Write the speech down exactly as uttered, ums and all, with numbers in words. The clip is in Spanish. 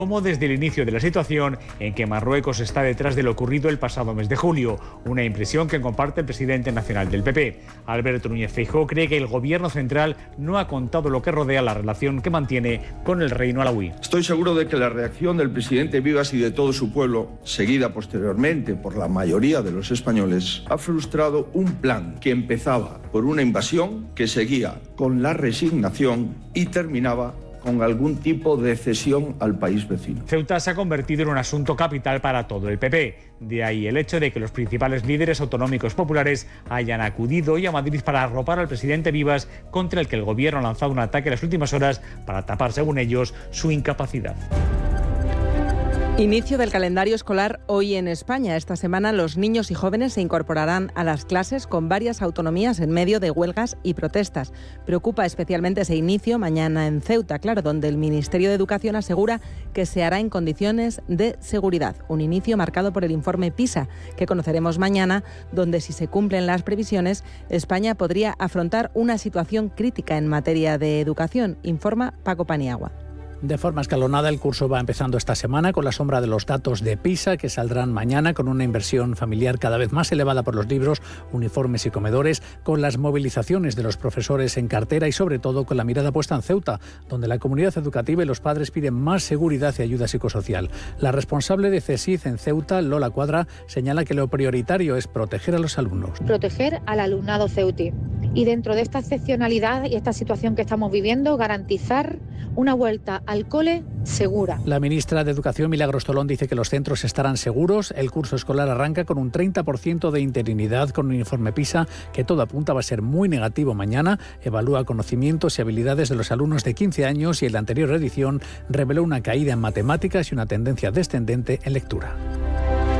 como desde el inicio de la situación en que Marruecos está detrás de lo ocurrido el pasado mes de julio, una impresión que comparte el presidente nacional del P P. Alberto Núñez Feijóo cree que el gobierno central no ha contado lo que rodea la relación que mantiene con el reino alauí. Estoy seguro de que la reacción del presidente Vivas y de todo su pueblo, seguida posteriormente por la mayoría de los españoles, ha frustrado un plan que empezaba por una invasión, que seguía con la resignación y terminaba con algún tipo de cesión al país vecino. Ceuta se ha convertido en un asunto capital para todo el P P. De ahí el hecho de que los principales líderes autonómicos populares hayan acudido hoy a Madrid para arropar al presidente Vivas, contra el que el gobierno ha lanzado un ataque en las últimas horas para tapar, según ellos, su incapacidad. Inicio del calendario escolar hoy en España. Esta semana los niños y jóvenes se incorporarán a las clases con varias autonomías en medio de huelgas y protestas. Preocupa especialmente ese inicio mañana en Ceuta, claro, donde el Ministerio de Educación asegura que se hará en condiciones de seguridad. Un inicio marcado por el informe PISA, que conoceremos mañana, donde si se cumplen las previsiones, España podría afrontar una situación crítica en materia de educación, informa Paco Paniagua. De forma escalonada, el curso va empezando esta semana con la sombra de los datos de PISA, que saldrán mañana, con una inversión familiar cada vez más elevada por los libros, uniformes y comedores, con las movilizaciones de los profesores en cartera y sobre todo con la mirada puesta en Ceuta, donde la comunidad educativa y los padres piden más seguridad y ayuda psicosocial. La responsable de CESID en Ceuta, Lola Cuadra, señala que lo prioritario es proteger a los alumnos. Proteger al alumnado ceutí. Y dentro de esta excepcionalidad y esta situación que estamos viviendo, garantizar una vuelta al cole segura. La ministra de Educación, Milagros Tolón, dice que los centros estarán seguros. El curso escolar arranca con un treinta por ciento de interinidad, con un informe PISA que todo apunta va a ser muy negativo mañana. Evalúa conocimientos y habilidades de los alumnos de quince años y en la anterior edición reveló una caída en matemáticas y una tendencia descendente en lectura.